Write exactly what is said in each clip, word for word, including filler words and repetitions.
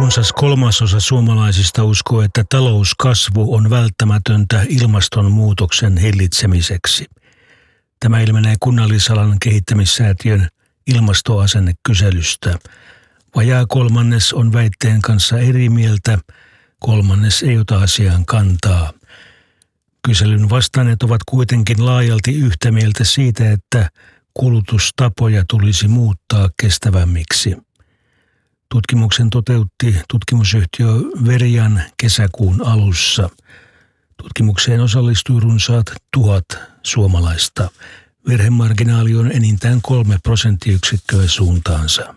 Runsas kolmasosa suomalaisista uskoo, että talouskasvu on välttämätöntä ilmastonmuutoksen hillitsemiseksi. Tämä ilmenee Kunnallisalan kehittämissäätiön ilmastoasennekyselystä. Vajaa kolmannes on väitteen kanssa eri mieltä, kolmannes ei ota asiaan kantaa. Kyselyn vastanneet ovat kuitenkin laajalti yhtä mieltä siitä, että kulutustapoja tulisi muuttaa kestävämmiksi. Tutkimuksen toteutti tutkimusyhtiö Verian kesäkuun alussa. Tutkimukseen osallistui runsaat tuhat suomalaista. Virhemarginaali on enintään kolme prosenttiyksikköä suuntaansa.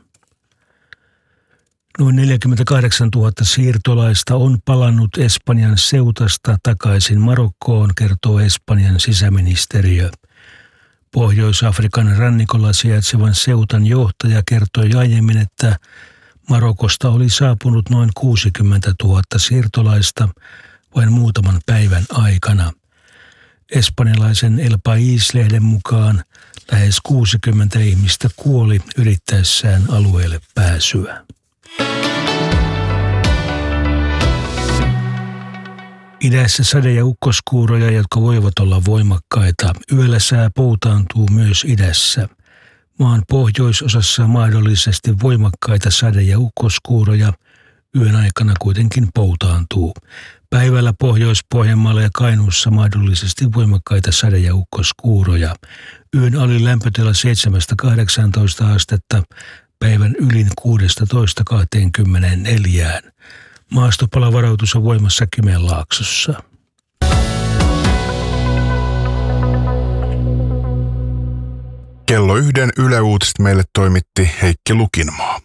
Noin neljäkymmentäkahdeksantuhatta siirtolaista on palannut Espanjan Ceutasta takaisin Marokkoon, kertoo Espanjan sisäministeriö. Pohjois-Afrikan rannikolla sijaitsevan Ceutan johtaja kertoi aiemmin, että Marokosta oli saapunut noin kuusikymmentätuhatta siirtolaista vain muutaman päivän aikana. Espanjalaisen El País-lehden mukaan lähes kuusikymmentä ihmistä kuoli yrittäessään alueelle pääsyä. Idässä sade- ja ukkoskuuroja, jotka voivat olla voimakkaita. Yöllä sää poutaantuu myös idässä. Maan pohjoisosassa mahdollisesti voimakkaita sade- ja ukkoskuuroja, yön aikana kuitenkin poutaantuu. Päivällä Pohjois-Pohjanmaalla ja Kainuussa mahdollisesti voimakkaita sade- ja ukkoskuuroja. Yön alin lämpötila seitsemästä kahdeksaantoista astetta, päivän ylin kuudestatoista kahteenkymmeneenneljään. Maastopalavaroitus on voimassa Kymenlaaksossa. Kello yhden Yle Uutiset meille toimitti Heikki Lukinmaa.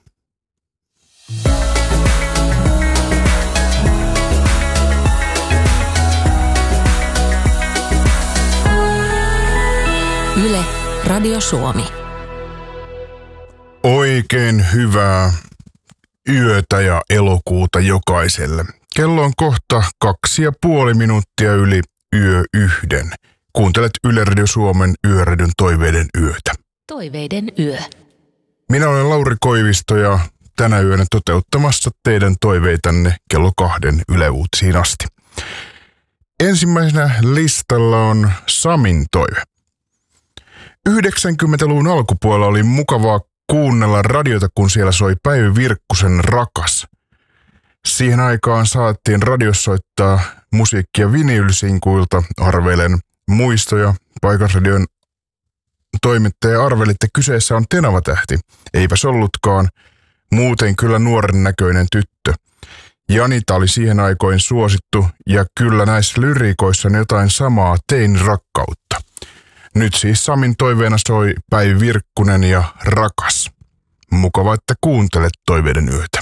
Yle, Radio Suomi. Oikein hyvää yötä ja elokuuta jokaiselle. Kello on kohta kaksi ja puoli minuuttia yli yö yhden. Kuuntelet Yle Radio Suomen Yöradion Toiveiden yötä. Toiveiden yö. Minä olen Lauri Koivisto ja tänä yönä toteuttamassa teidän toiveitanne kello kahden Yle Uutisiin asti. Ensimmäisenä listalla on Samin toive. yhdeksänkymmentäluvun alkupuolella oli mukavaa kuunnella radiota, kun siellä soi Päivi Virkkusen Rakas. Siihen aikaan saatiin radiossa soittaa musiikkia vinylsinkuilta. Arvelen muistoja. Paikallisradion toimittaja arveli, että kyseessä on Tenava-tähti. Eipäs ollutkaan. Muuten kyllä nuoren näköinen tyttö. Janita oli siihen aikoin suosittu ja kyllä näissä lyriikoissa on jotain samaa tein rakkautta. Nyt siis Samin toiveena soi Päivi Virkkunen ja Rakas. Mukava, että kuuntelet toiveiden yötä.